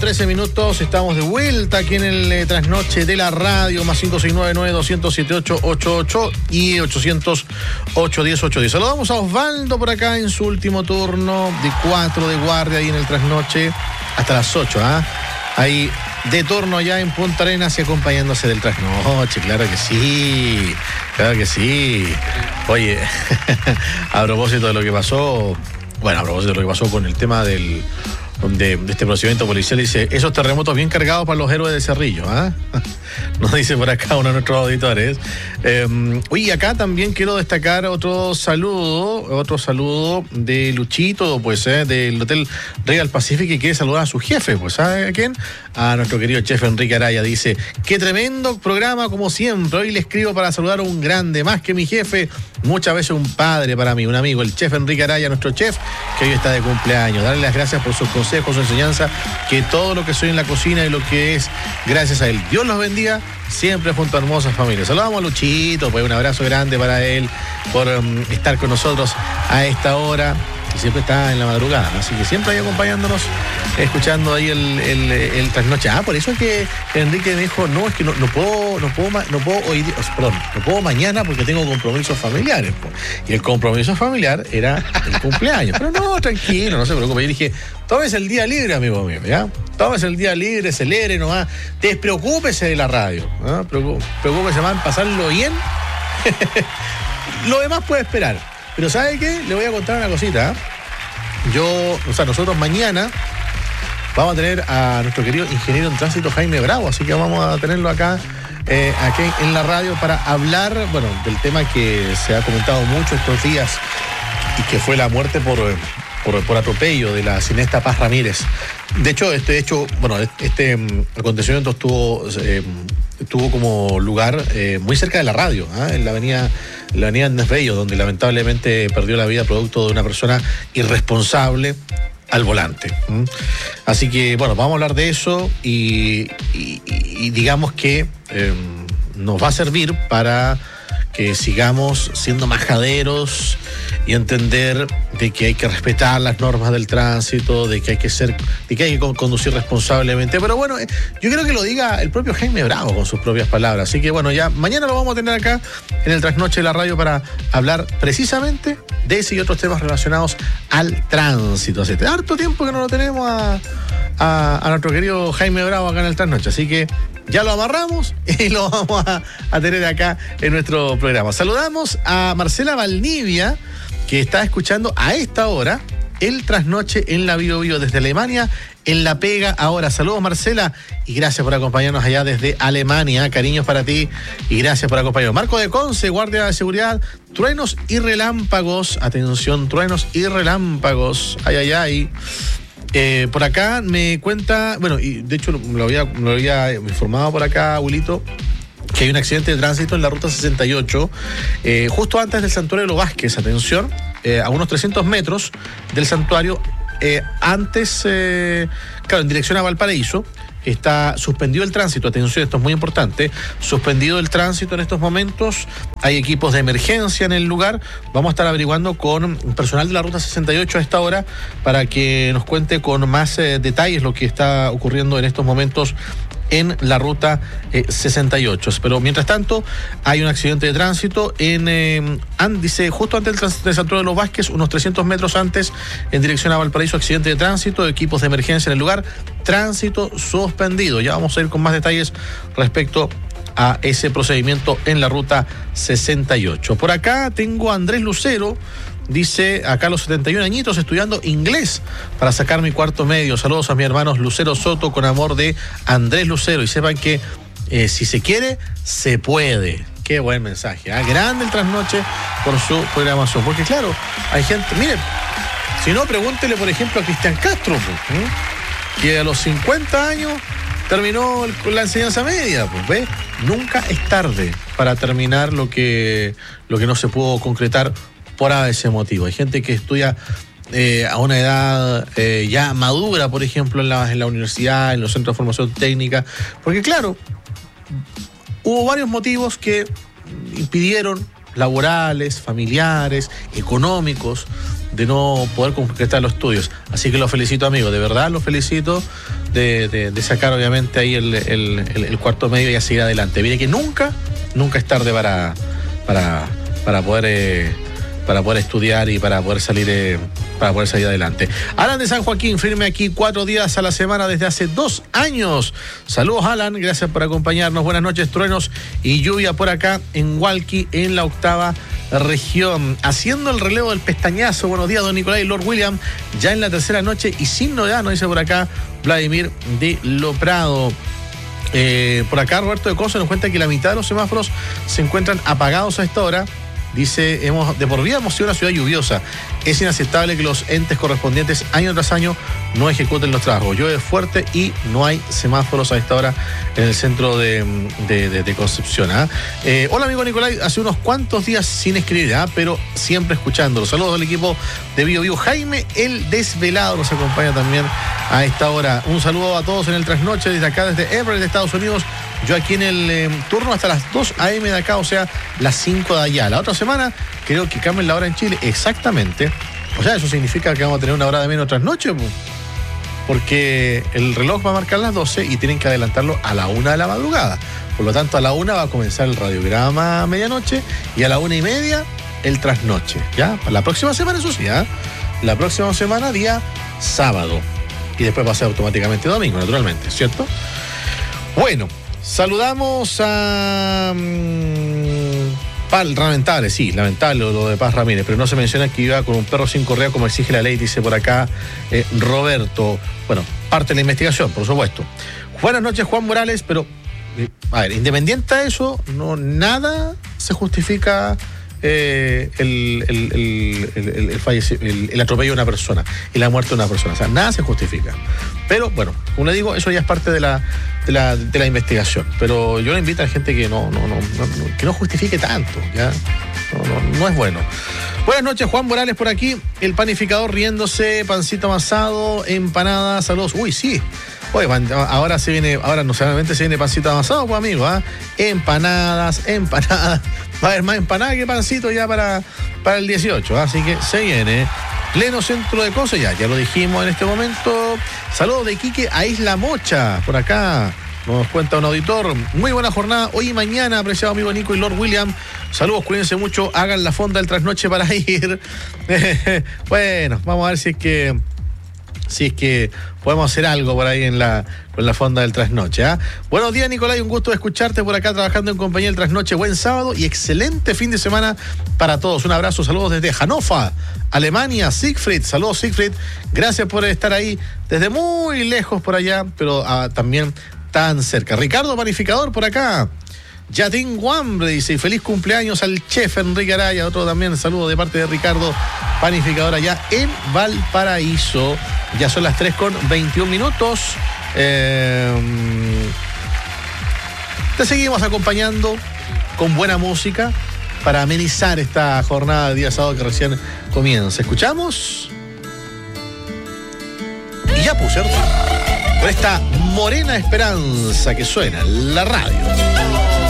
13 minutos, estamos de vuelta aquí en el Trasnoche de la Radio, más 569-9207-888 y 800-810-810. Saludamos a Osvaldo por acá en su último turno de 4 de guardia ahí en el Trasnoche hasta las 8, ahí de turno allá en Punta Arenas y acompañándose del Trasnoche, claro que sí, claro que sí. Oye, a propósito de lo que pasó, con el tema de este procedimiento policial, dice, esos terremotos bien cargados para los héroes de Cerrillo, nos dice por acá uno de nuestros auditores. Oye, acá también quiero destacar otro saludo de Luchito, pues, del Hotel Regal Pacific, que quiere saludar a su jefe, pues, ¿sabe a quién? A nuestro querido chef Enrique Araya. Dice, qué tremendo programa como siempre, hoy le escribo para saludar a un grande, más que mi jefe, muchas veces un padre para mí, un amigo, el chef Enrique Araya, nuestro chef, que hoy está de cumpleaños. Darle las gracias por sus consejos, su enseñanza, que todo lo que soy en la cocina y lo que es gracias a él. Dios los bendiga siempre junto a hermosas familias. Saludamos a Luchito, pues un abrazo grande para él por estar con nosotros a esta hora. Y siempre está en la madrugada, así que siempre ahí acompañándonos, escuchando ahí el Trasnoche. Por eso es que Enrique me dijo, no, es que no puedo hoy día, perdón, no puedo mañana porque tengo compromisos familiares, pues. Y el compromiso familiar era el cumpleaños. Pero no, tranquilo, no se preocupe. Yo dije, tómese el día libre, amigo mío, ¿ya? Tómese el día libre, celere nomás, despreocúpese de la radio, ¿no? Preocúpese más en pasarlo bien. Lo demás puede esperar. Pero ¿sabe qué? Le voy a contar una cosita. Nosotros mañana vamos a tener a nuestro querido ingeniero en tránsito Jaime Bravo, así que vamos a tenerlo acá en la radio para hablar, del tema que se ha comentado mucho estos días y que fue la muerte por atropello de la cineasta Paz Ramírez. De hecho, este acontecimiento tuvo como lugar muy cerca de la radio, en la avenida Andrés Bello, donde lamentablemente perdió la vida producto de una persona irresponsable al volante. Así que, vamos a hablar de eso y digamos que nos va a servir para que sigamos siendo majaderos y entender de que hay que respetar las normas del tránsito, de que hay que conducir responsablemente. Pero yo creo que lo diga el propio Jaime Bravo con sus propias palabras. Así que ya mañana lo vamos a tener acá en el Trasnoche de la Radio para hablar precisamente de ese y otros temas relacionados al tránsito. Hace harto tiempo que no lo tenemos a nuestro querido Jaime Bravo acá en el Trasnoche. Así que ya lo amarramos y lo vamos a tener acá en nuestro programa. Saludamos a Marcela Valdivia, que está escuchando a esta hora el Trasnoche en la Bio Bio desde Alemania, en La Pega ahora. Saludos, Marcela, y gracias por acompañarnos allá desde Alemania. Cariños para ti y gracias por acompañarnos. Marco de Conce, guardia de seguridad, truenos y relámpagos. Atención, truenos y relámpagos. Ay. Por acá me cuenta, y de hecho lo había informado por acá, Abuelito, que hay un accidente de tránsito en la ruta 68, justo antes del santuario de los Vázquez. Atención, a unos 300 metros del santuario, en dirección a Valparaíso. Está suspendido el tránsito, atención, esto es muy importante, suspendido el tránsito en estos momentos, hay equipos de emergencia en el lugar, vamos a estar averiguando con personal de la Ruta 68 a esta hora para que nos cuente con más detalles lo que está ocurriendo en estos momentos en la Ruta 68. Pero mientras tanto, hay un accidente de tránsito dice, justo antes del santuario de los Vázquez, unos 300 metros antes, en dirección a Valparaíso, accidente de tránsito, equipos de emergencia en el lugar, tránsito suspendido. Ya vamos a ir con más detalles respecto a ese procedimiento en la Ruta 68. Por acá tengo a Andrés Lucero. Dice, acá a los 71 añitos, estudiando inglés para sacar mi cuarto medio. Saludos a mis hermanos Lucero Soto, con amor, de Andrés Lucero. Y sepan que si se quiere, se puede. Qué buen mensaje. Grande el Trasnoche por su programación. Porque claro, hay gente, miren, si no, pregúntele por ejemplo a Cristian Castro, que a los 50 años terminó la enseñanza media. ¿Ves? Nunca es tarde para terminar lo que no se pudo concretar por ese motivo. Hay gente que estudia a una edad ya madura, por ejemplo, en la universidad, en los centros de formación técnica, porque claro, hubo varios motivos que impidieron, laborales, familiares, económicos, de no poder concretar los estudios. Así que lo felicito, amigo, de verdad lo felicito de sacar obviamente ahí el cuarto medio y a seguir adelante. Mire que nunca es tarde para poder estudiar y para poder salir adelante. Alan de San Joaquín, firme aquí 4 días a la semana desde hace 2 años. Saludos, Alan, gracias por acompañarnos. Buenas noches, truenos y lluvia por acá en Hualqui, en la 8ª región. Haciendo el relevo del pestañazo. Buenos días, don Nicolás y Lord William. Ya en la 3ª noche y sin novedad, nos dice por acá Vladimir de Loprado. Por acá Roberto de Coso nos cuenta que la mitad de los semáforos se encuentran apagados a esta hora. Dice, de por vida hemos sido una ciudad lluviosa. Es inaceptable que los entes correspondientes año tras año no ejecuten los trabajos. Llueve fuerte y no hay semáforos a esta hora en el centro de Concepción. Hola, amigo Nicolás, hace unos cuantos días sin escribir, pero siempre escuchándolo. Saludos al equipo de Bio Bio. Jaime el Desvelado nos acompaña también a esta hora. Un saludo a todos en el trasnoche desde acá, desde Everett, de Estados Unidos. Yo aquí en el turno hasta las 2 a.m. de acá, o sea, las 5 de allá. La otra semana creo que cambien la hora en Chile, exactamente. O sea, eso significa que vamos a tener una hora de menos trasnoche, porque el reloj va a marcar las 12 y tienen que adelantarlo a la 1 de la madrugada. Por lo tanto, a la 1 va a comenzar el radiograma a medianoche y a la 1:30 el trasnoche, ¿ya? La próxima semana, eso sí, La próxima semana, día sábado. Y después va a ser automáticamente domingo, naturalmente, ¿cierto? Bueno, saludamos a... lamentable lo de Paz Ramírez, pero no se menciona que iba con un perro sin correa como exige la ley, dice por acá Roberto. Bueno, parte de la investigación, por supuesto. Buenas noches, Juan Morales, pero a ver, independiente de eso, nada se justifica el atropello de una persona y la muerte de una persona. O sea, nada se justifica. Pero bueno, como le digo, eso ya es parte de la investigación. Pero yo le invito a la gente que no justifique tanto, ¿ya? No es bueno. Buenas noches, Juan Morales por aquí. El panificador riéndose, pancito amasado, empanadas, saludos. Uy, sí. Oye, ahora no solamente se viene pancito amasado, pues amigo, empanadas. Va a haber más empanadas que pancito ya para el 18, así que se viene. Pleno centro de cosas, ya lo dijimos en este momento. Saludos de Iquique a Isla Mocha, por acá. Nos cuenta un auditor. Muy buena jornada hoy y mañana, apreciado amigo Nico y Lord William. Saludos, cuídense mucho, hagan la fonda del trasnoche para ir. Bueno, vamos a ver si es que podemos hacer algo por ahí con la fonda del trasnoche. Buenos días, Nicolás, un gusto de escucharte por acá trabajando en compañía del trasnoche. Buen sábado y excelente fin de semana para todos. Un abrazo, saludos desde Hannover, Alemania. Siegfried, saludos Siegfried, gracias por estar ahí desde muy lejos por allá, pero también tan cerca. Ricardo Panificador por acá. Yatín Guambre dice, feliz cumpleaños al chef Enrique Araya. Otro también saludo de parte de Ricardo Panificador allá en Valparaíso. Ya son las 3:21. Te seguimos acompañando con buena música para amenizar esta jornada de día sábado que recién comienza. ¿Escuchamos? Y ya puse, ¿cierto? Con esta morena esperanza que suena en la radio.